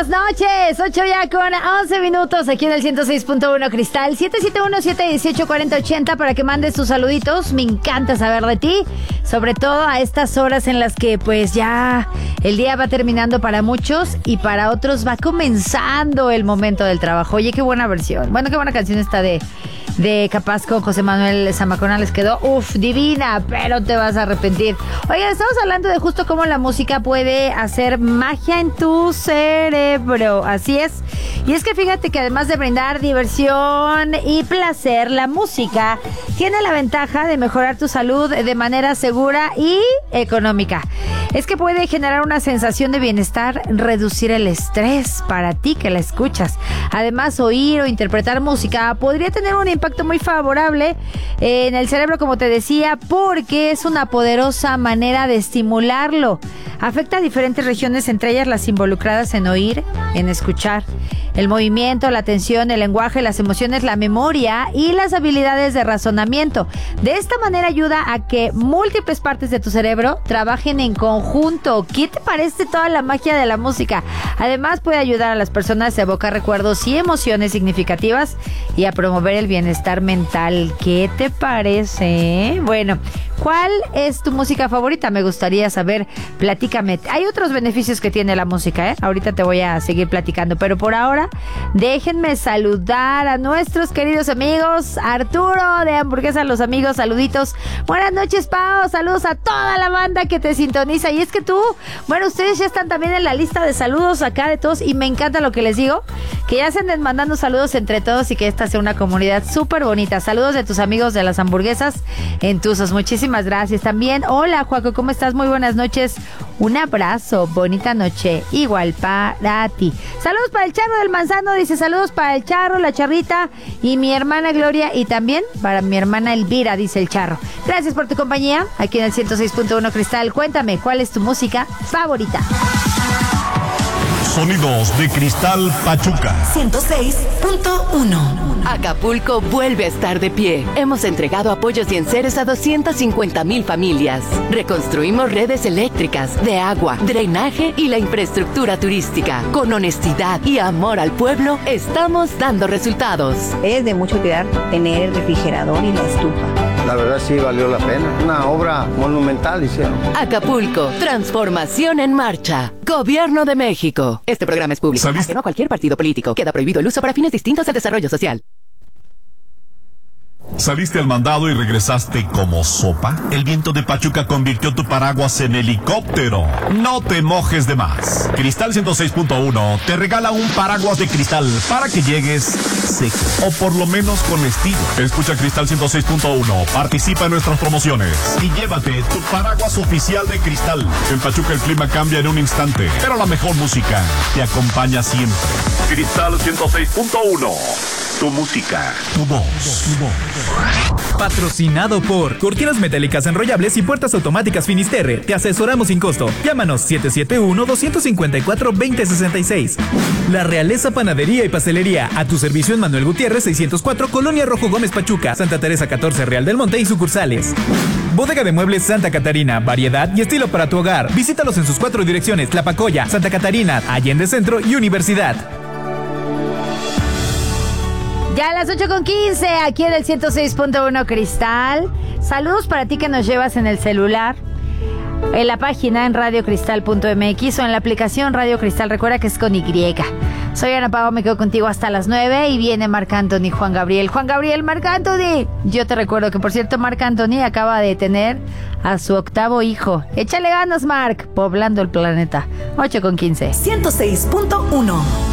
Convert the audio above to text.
buenas noches. 8 ya con 11 minutos aquí en el 106.1 Cristal. 771-718-4080 para que mandes tus saluditos. Me encanta saber de ti, sobre todo a estas horas en las que pues ya el día va terminando para muchos y para otros va comenzando el momento del trabajo. Oye, qué buena versión. Bueno, qué buena canción está de Capaz con José Manuel Zamacona. Les quedó, divina, pero te vas a arrepentir. Oigan, estamos hablando de justo cómo la música puede hacer magia en tu cerebro. Así es. Y es que fíjate que además de brindar diversión y placer, la música tiene la ventaja de mejorar tu salud de manera segura y económica. Es que puede generar una sensación de bienestar, reducir el estrés para ti que la escuchas. Además, oír o interpretar música podría tener un impacto muy favorable en el cerebro, como te decía, porque es una poderosa manera de estimularlo. Afecta a diferentes regiones, entre ellas las involucradas en oír, en escuchar, el movimiento, la atención, el lenguaje, las emociones, la memoria y las habilidades de razonamiento. De esta manera ayuda a que múltiples partes de tu cerebro trabajen en conjunto. ¿Qué te parece toda la magia de la música? Además puede ayudar a las personas a evocar recuerdos y emociones significativas y a promover el bienestar mental. ¿Qué te parece? Bueno, ¿cuál es tu música favorita? Me gustaría saber, platícame. Hay otros beneficios que tiene la música, ahorita te voy a seguir platicando, pero por ahora déjenme saludar a nuestros queridos amigos. Arturo de Hamburguesa Los Amigos, saluditos. Buenas noches, Pao, saludos a toda la banda que te sintoniza. Y es que ustedes ya están también en la lista de saludos acá de todos y me encanta lo que les digo, que ya se anden mandando saludos entre todos y que esta sea una comunidad súper bonita. Saludos de tus amigos de las hamburguesas en Tuzos, muchísimas gracias. También, hola Juaco, ¿cómo estás? Muy buenas noches, un abrazo, bonita noche, igual para ti. Saludos para el Charro del Manzano, dice saludos para el Charro, la Charrita y mi hermana Gloria y también para mi hermana Elvira, dice el Charro. Gracias por tu compañía aquí en el 106.1 Cristal. Cuéntame, ¿cuál es tu música favorita? Sonidos de Cristal Pachuca 106.1. Acapulco vuelve a estar de pie. Hemos entregado apoyos y enseres a 250,000 familias. Reconstruimos redes eléctricas, de agua, drenaje y la infraestructura turística. Con honestidad y amor al pueblo, estamos dando resultados. Es de mucho cuidar tener el refrigerador y la estufa. La verdad sí valió la pena. Una obra monumental hicieron. Acapulco, transformación en marcha. Gobierno de México. Este programa es público. ¿Saliste? No cualquier partido político. Queda prohibido el uso para fines distintos al desarrollo social. ¿Saliste al mandado y regresaste como sopa? El viento de Pachuca convirtió tu paraguas en helicóptero. No te mojes de más. Cristal 106.1 te regala un paraguas de cristal para que llegues seco o por lo menos con estilo. Escucha Cristal 106.1, participa en nuestras promociones y llévate tu paraguas oficial de Cristal. En Pachuca el clima cambia en un instante, pero la mejor música te acompaña siempre. Cristal 106.1. Tu música, tu voz, tu voz. Patrocinado por Cortinas Metálicas Enrollables y Puertas Automáticas Finisterre. Te asesoramos sin costo. Llámanos 771-254-2066. La Realeza Panadería y Pastelería. A tu servicio en Manuel Gutiérrez 604, Colonia Rojo Gómez Pachuca, Santa Teresa 14, Real del Monte y sucursales. Bodega de Muebles Santa Catarina. Variedad y estilo para tu hogar. Visítalos en sus 4 direcciones: Tlapacoya, Santa Catarina, Allende Centro y Universidad. Ya a las 8:15, aquí en el 106.1 Cristal. Saludos para ti que nos llevas en el celular, en la página en radiocristal.mx o en la aplicación Radio Cristal. Recuerda que es con Y. Soy Ana Pao, me quedo contigo hasta las 9 y viene Marc Anthony, Juan Gabriel, Marc Anthony. Yo te recuerdo que, por cierto, Marc Anthony acaba de tener a su 8º hijo. Échale ganas, Marc, poblando el planeta. 8:15. 106.1.